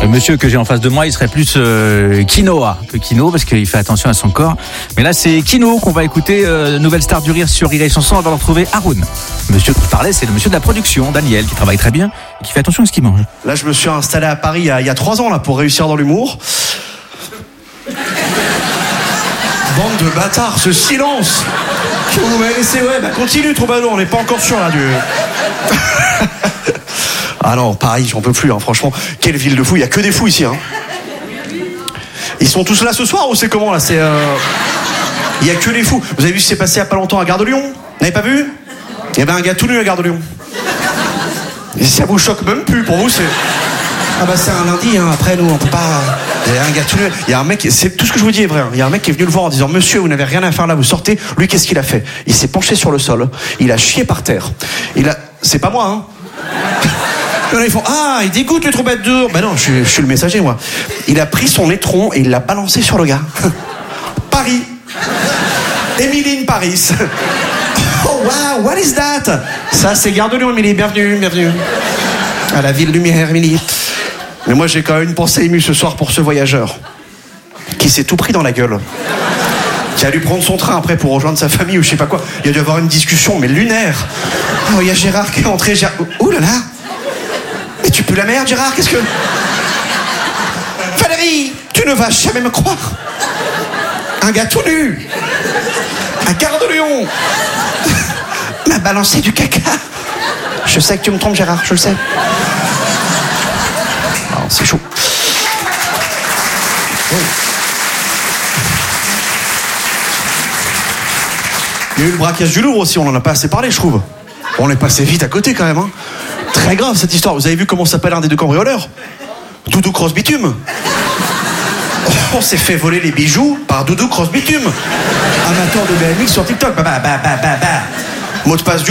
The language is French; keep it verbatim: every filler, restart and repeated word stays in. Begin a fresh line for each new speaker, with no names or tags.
Le monsieur que j'ai en face de moi, il serait plus euh, quinoa que Kino parce qu'il fait attention à son corps. Mais là, c'est Kino qu'on va écouter, euh, nouvelle star du rire sur Rire et Chanson. On va retrouver Haroun. Le monsieur qui parlait, c'est le monsieur de la production, Daniel, qui travaille très bien et qui fait attention à ce qu'il mange.
Là, je me suis installé à Paris il y a, il y a trois ans là pour réussir dans l'humour. Bande de bâtards, ce silence. Vous m'avez laissé, ouais, bah continue, Troubadour, on n'est pas encore sûr là du. Ah non, Paris, j'en peux plus, hein, franchement. Quelle ville de fous, il y a que des fous ici. Hein. Ils sont tous là ce soir ou c'est comment là? C'est. Euh... Il y a que les fous. Vous avez vu ce qui s'est passé il y a pas longtemps à Gare de Lyon? Vous n'avez pas vu? Il y avait un gars tout nu à Gare de Lyon. Et ça vous choque même plus, pour vous c'est. Ah bah c'est un lundi, hein. Après nous on peut pas. Il y a un gars tout nu. Il y a un mec, c'est tout ce que je vous dis est vrai. Hein. Il y a un mec qui est venu le voir en disant monsieur vous n'avez rien à faire là, vous sortez. Lui qu'est-ce qu'il a fait? Il s'est penché sur le sol, il a chié par terre. Il a, c'est pas moi hein. Et là, ils font ah il dégoûte le troubadour. Ben non je suis, je suis le messager moi. Il a pris son étron et il l'a balancé sur le gars. Paris. Émiline Paris. Oh wow what is that? Ça c'est Gare de Lyon Émilie, bienvenue bienvenue. À la ville lumière Émilie. Mais moi j'ai quand même une pensée émue ce soir pour ce voyageur qui s'est tout pris dans la gueule, qui a dû prendre son train après pour rejoindre sa famille ou je sais pas quoi. Il a dû avoir une discussion mais lunaire. Oh il y a Gérard qui est entré. Gérard... Ouh là là. Mais tu pues la merde Gérard, qu'est-ce que... Valérie, tu ne vas jamais me croire. Un gars tout nu à Gare de Lyon m'a balancé du caca. Je sais que tu me trompes Gérard, je le sais. Alors, c'est chaud. Oui. Il y a eu le braquage du Louvre aussi, on en a pas assez parlé je trouve. On est passé vite à côté quand même. Hein. Très grave cette histoire. Vous avez vu comment s'appelle un des deux cambrioleurs? Doudou Cross Bitume. On s'est fait voler les bijoux par Doudou Cross Bitume. Amateur de B M X sur TikTok. Bah bah bah bah bah bah. Mot de passe du